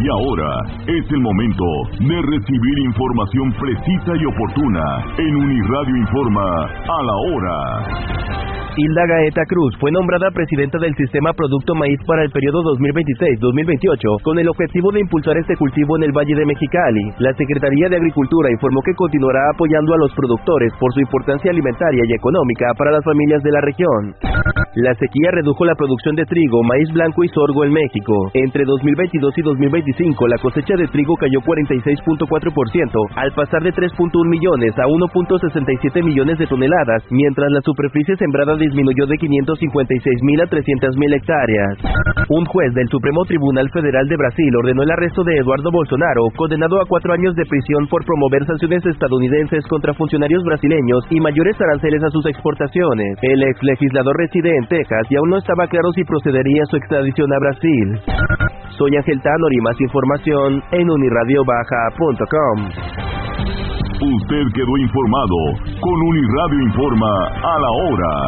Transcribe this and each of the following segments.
Y ahora es el momento de recibir información precisa y oportuna en Uniradio Informa a la hora. Hilda Gaeta Cruz fue nombrada presidenta del Sistema Producto Maíz para el periodo 2026-2028, con el objetivo de impulsar este cultivo en el Valle de Mexicali. La Secretaría de Agricultura informó que continuará apoyando a los productores por su importancia alimentaria y económica para las familias de la región. La sequía redujo la producción de trigo, maíz blanco y sorgo en México. Entre 2022 y 2025, la cosecha de trigo cayó 46.4%, al pasar de 3.1 millones a 1.67 millones de toneladas, mientras la superficie sembrada disminuyó de 556.000 a 300.000 hectáreas. Un juez del Supremo Tribunal Federal de Brasil ordenó el arresto de Eduardo Bolsonaro, condenado a 4 años de prisión por promover sanciones estadounidenses contra funcionarios brasileños y mayores aranceles a sus exportaciones. El ex legislador reside en Texas y aún no estaba claro si procedería su extradición a Brasil. Soy Ángel Tanor y más información en unirradiobaja.com. Usted quedó informado con Uniradio Informa a la hora.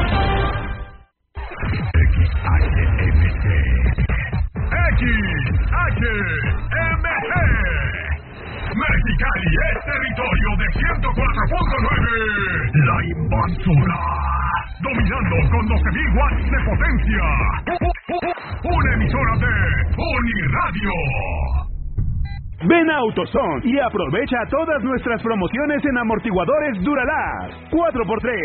XHMC. Mexicali es territorio de 104.9. La Invasora. Dominando con 12.000 watts de potencia. Una emisora de Uniradio. Ven a AutoZone y aprovecha todas nuestras promociones en amortiguadores Duralast. 4x3.